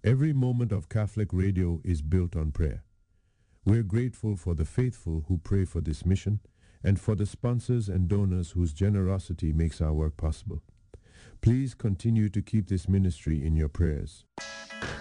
Every moment of Catholic Radio is built on prayer. We're grateful for the faithful who pray for this mission and for the sponsors and donors whose generosity makes our work possible. Please continue to keep this ministry in your prayers.